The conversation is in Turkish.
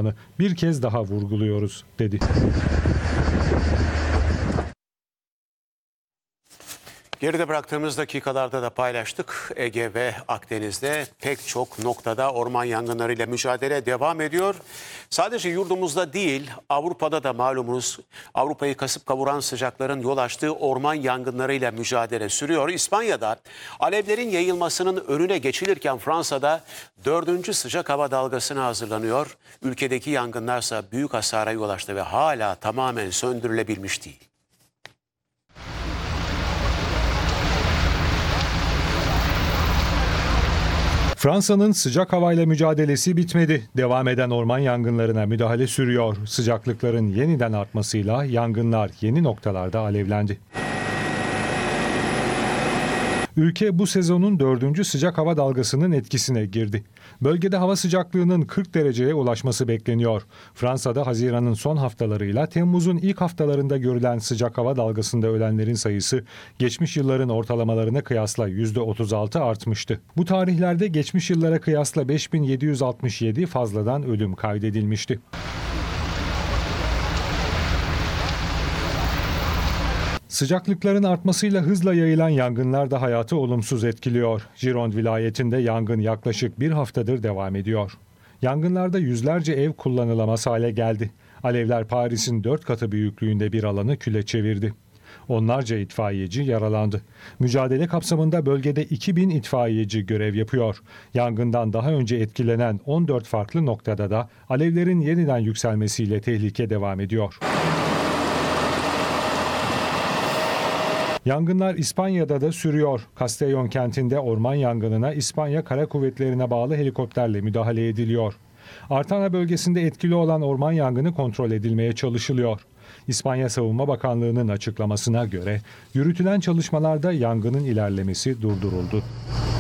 olacağını bir kez daha vurguluyoruz, dedi. Geride bıraktığımız dakikalarda da paylaştık. Ege ve Akdeniz'de pek çok noktada orman yangınlarıyla mücadele devam ediyor. Sadece yurdumuzda değil, Avrupa'da da malumunuz Avrupa'yı kasıp kavuran sıcakların yol açtığı orman yangınlarıyla mücadele sürüyor. İspanya'da alevlerin yayılmasının önüne geçilirken Fransa'da 4. sıcak hava dalgasına hazırlanıyor. Ülkedeki yangınlarsa büyük hasara yol açtı ve hala tamamen söndürülebilmiş değil. Fransa'nın sıcak havayla mücadelesi bitmedi. Devam eden orman yangınlarına müdahale sürüyor. Sıcaklıkların yeniden artmasıyla yangınlar yeni noktalarda alevlendi. Ülke bu sezonun 4. sıcak hava dalgasının etkisine girdi. Bölgede hava sıcaklığının 40 dereceye ulaşması bekleniyor. Fransa'da Haziran'ın son haftalarıyla Temmuz'un ilk haftalarında görülen sıcak hava dalgasında ölenlerin sayısı geçmiş yılların ortalamalarına kıyasla %36 artmıştı. Bu tarihlerde geçmiş yıllara kıyasla 5767 fazladan ölüm kaydedilmişti. Sıcaklıkların artmasıyla hızla yayılan yangınlar da hayatı olumsuz etkiliyor. Gironde vilayetinde yangın yaklaşık bir haftadır devam ediyor. Yangınlarda yüzlerce ev kullanılamaz hale geldi. Alevler Paris'in 4 katı büyüklüğünde bir alanı küle çevirdi. Onlarca itfaiyeci yaralandı. Mücadele kapsamında bölgede 2000 itfaiyeci görev yapıyor. Yangından daha önce etkilenen 14 farklı noktada da alevlerin yeniden yükselmesiyle tehlike devam ediyor. Yangınlar İspanya'da da sürüyor. Castellón kentinde orman yangınına İspanya Kara Kuvvetleri'ne bağlı helikopterle müdahale ediliyor. Artana bölgesinde etkili olan orman yangını kontrol edilmeye çalışılıyor. İspanya Savunma Bakanlığı'nın açıklamasına göre yürütülen çalışmalarda yangının ilerlemesi durduruldu.